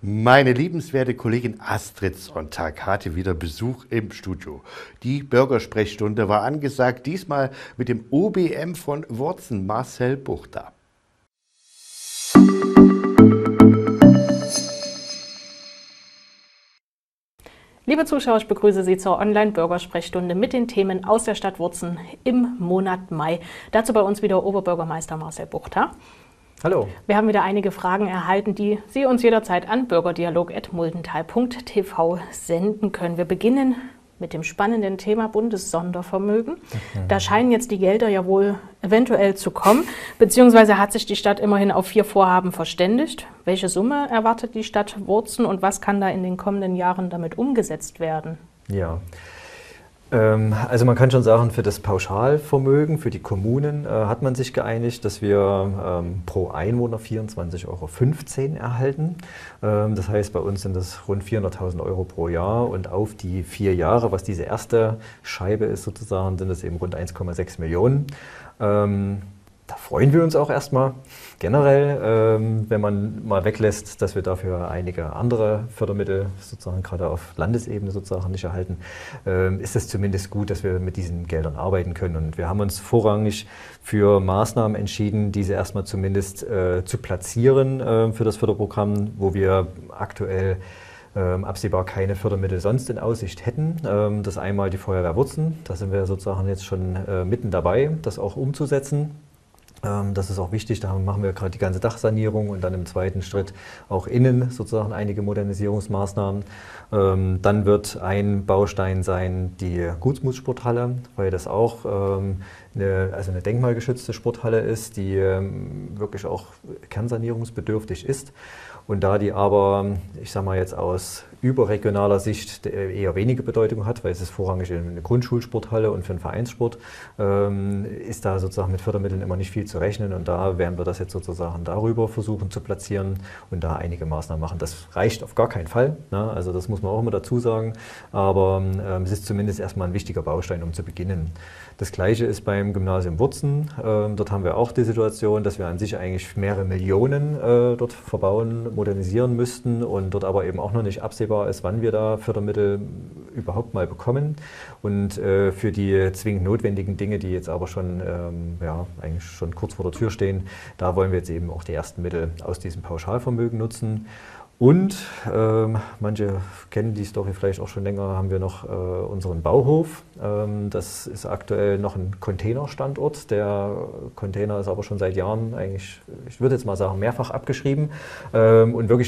Meine liebenswerte Kollegin Astrid Sonntag hatte wieder Besuch im Studio. Die Bürgersprechstunde war angesagt, diesmal mit dem OBM von Wurzen, Marcel Buchter. Liebe Zuschauer, ich begrüße Sie zur Online-Bürgersprechstunde mit den Themen aus der Stadt Wurzen im Monat Mai. Dazu bei uns wieder Oberbürgermeister Marcel Buchter. Hallo. Wir haben wieder einige Fragen erhalten, die Sie uns jederzeit an bürgerdialog@muldental.tv senden können. Wir beginnen mit dem spannenden Thema Bundessondervermögen. Da scheinen jetzt die Gelder ja wohl eventuell zu kommen, beziehungsweise hat sich die Stadt immerhin auf 4 Vorhaben verständigt. Welche Summe erwartet die Stadt Wurzen und was kann da in den kommenden Jahren damit umgesetzt werden? Ja. Also man kann schon sagen, für das Pauschalvermögen, für die Kommunen hat man sich geeinigt, dass wir pro Einwohner 24,15 € erhalten. Das heißt, bei uns sind das rund 400.000 € pro Jahr und auf die 4 Jahre, was diese erste Scheibe ist sozusagen, sind es eben rund 1,6 Millionen. Da freuen wir uns auch erstmal generell, wenn man mal weglässt, dass wir dafür einige andere Fördermittel sozusagen gerade auf Landesebene sozusagen nicht erhalten, ist es zumindest gut, dass wir mit diesen Geldern arbeiten können. Und wir haben uns vorrangig für Maßnahmen entschieden, diese erstmal zumindest zu platzieren für das Förderprogramm, wo wir aktuell absehbar keine Fördermittel sonst in Aussicht hätten. Das ist einmal die Feuerwehr Wurzen, da sind wir sozusagen jetzt schon mitten dabei, das auch umzusetzen. Das ist auch wichtig, da machen wir gerade die ganze Dachsanierung und dann im zweiten Schritt auch innen sozusagen einige Modernisierungsmaßnahmen. Dann wird ein Baustein sein die Gutsmutssporthalle, weil das auch eine denkmalgeschützte Sporthalle ist, die wirklich auch kernsanierungsbedürftig ist. Und da die aber, ich sage mal jetzt aus überregionaler Sicht eher wenige Bedeutung hat, weil es ist vorrangig eine Grundschulsporthalle und für den Vereinssport ist da sozusagen mit Fördermitteln immer nicht viel zu rechnen und da werden wir das jetzt sozusagen darüber versuchen zu platzieren und da einige Maßnahmen machen. Das reicht auf gar keinen Fall, ne? Also das muss man auch immer dazu sagen, aber es ist zumindest erstmal ein wichtiger Baustein, um zu beginnen. Das Gleiche ist beim Gymnasium Wurzen. Dort haben wir auch die Situation, dass wir an sich eigentlich mehrere Millionen dort verbauen, modernisieren müssten und dort aber eben auch noch nicht absehbar ist, wann wir da Fördermittel überhaupt mal bekommen. Und für die zwingend notwendigen Dinge, die jetzt aber schon, eigentlich schon kurz vor der Tür stehen, da wollen wir jetzt eben auch die ersten Mittel aus diesem Pauschalvermögen nutzen. Und manche kennen die Story vielleicht auch schon länger, haben wir noch unseren Bauhof. Das ist aktuell noch ein Containerstandort. Der Container ist aber schon seit Jahren eigentlich, ich würde jetzt mal sagen, mehrfach abgeschrieben und wirklich